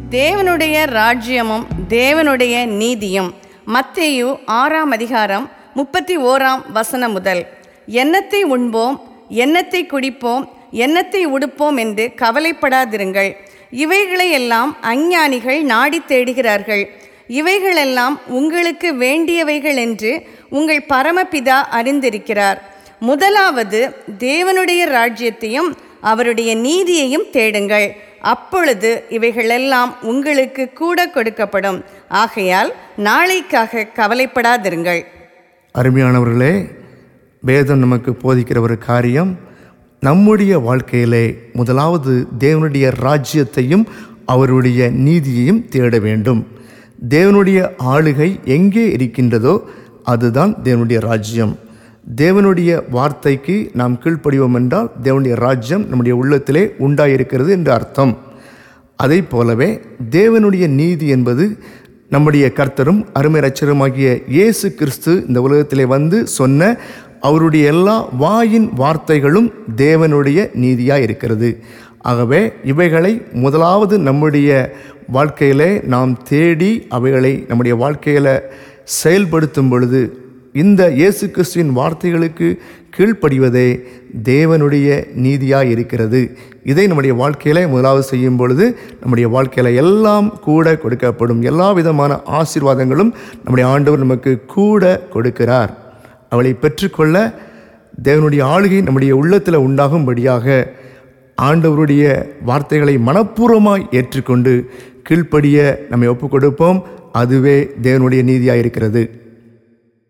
தேவனுடைய ராஜ்யமும் தேவனுடைய நீதியும். மத்தேயு 6ஆம் அதிகாரம் 31ஆம் வசனம் முதல். என்னத்தை உண்போம், என்னத்தை குடிப்போம், என்னத்தை உடுப்போம் என்று கவலைப்படாதிருங்கள். இவைகளையெல்லாம் அஞ்ஞானிகள் நாடி தேடுகிறார்கள். இவைகளெல்லாம் உங்களுக்கு வேண்டியவைகள் என்று உங்கள் பரமபிதா அறிந்திருக்கிறார். முதலாவது தேவனுடைய ராஜ்யத்தையும் அவருடைய நீதியையும் தேடுங்கள், அப்பொழுது இவைகளெல்லாம் உங்களுக்கு கூட கொடுக்கப்படும். ஆகையால் நாளைக்காக கவலைப்படாதிருங்கள். அருமையானவர்களே, வேதம் நமக்கு போதிக்கிற ஒரு காரியம், நம்முடைய வாழ்க்கையிலே முதலாவது தேவனுடைய ராஜ்யத்தையும் அவருடைய நீதியையும் தேட வேண்டும். தேவனுடைய ஆளுகை எங்கே இருக்கின்றதோ அதுதான் தேவனுடைய ராஜ்யம். தேவனுடைய வார்த்தைக்கு நாம் கீழ்ப்படிவோம் என்றால் தேவனுடைய ராஜ்யம் நம்முடைய உள்ளத்திலே உண்டாயிருக்கிறது என்று அர்த்தம். அதை போலவே தேவனுடைய நீதி என்பது நம்முடைய கர்த்தரும் அருமை இரட்சகருமாகிய இயேசு கிறிஸ்து இந்த உலகத்திலே வந்து சொன்ன அவருடைய எல்லா வாயின் வார்த்தைகளும் தேவனுடைய நீதியாக இருக்கிறது. ஆகவே இவைகளை முதலாவது நம்முடைய வாழ்க்கையிலே நாம் தேடி அவைகளை நம்முடைய வாழ்க்கையில் செயல்படுத்தும் பொழுது இந்த இயேசு கிறிஸ்துவின் வார்த்தைகளுக்கு கீழ்ப்படிவதே தேவனுடைய நீதியாக இருக்கிறது. இதை நம்முடைய வாழ்க்கையில் முதலாவது செய்யும் பொழுது நம்முடைய வாழ்க்கையில் எல்லாம் கூட கொடுக்கப்படும். எல்லா விதமான ஆசீர்வாதங்களும் நம்முடைய ஆண்டவர் நமக்கு கூட கொடுக்கிறார். அவளை பெற்றுக்கொள்ள தேவனுடைய ஆளுகை நம்முடைய உள்ளத்தில் உண்டாகும்படியாக ஆண்டவருடைய வார்த்தைகளை மனப்பூர்வமாய் ஏற்றுக்கொண்டு கீழ்ப்படிய நம்மை ஒப்புக் கொடுப்போம். அதுவே தேவனுடைய நீதியாக இருக்கிறது.